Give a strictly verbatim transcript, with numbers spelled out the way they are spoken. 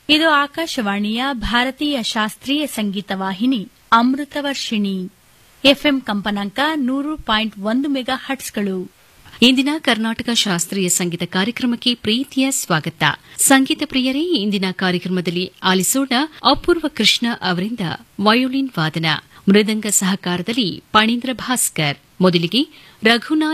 ಇದು ಆಕಾಶವಾಣಿಯ ಭಾರತೀಯ ಶಾಸ್ತ್ರೀಯ ಸಂಗೀತ ವಾಹಿನಿ ಅಮೃತವರ್ಷಿಣಿ ಎಫ್ಎಂ ಕಂಪನಾಂಕ ನೂರು ಪಾಯಿಂಟ್ ಒಂದು ಮೆಗಾ ಹಟ್ಸ್ಗಳು. ಇಂದಿನ ಕರ್ನಾಟಕ ಶಾಸ್ತ್ರೀಯ ಸಂಗೀತ ಕಾರ್ಯಕ್ರಮಕ್ಕೆ ಪ್ರೀತಿಯ ಸ್ವಾಗತ. ಸಂಗೀತ ಪ್ರಿಯರೇ, ಇಂದಿನ ಕಾರ್ಯಕ್ರಮದಲ್ಲಿ ಆಲಿಸೋಣ ಅಪೂರ್ವ ಕೃಷ್ಣ ಅವರಿಂದ ವಯೋಲಿನ್ ವಾದನ, ಮೃದಂಗ ಸಹಕಾರದಲ್ಲಿ ಪಣೀಂದ್ರ ಭಾಸ್ಕರ್. ಮೊದಲಿಗೆ ರಘುನಾಥ್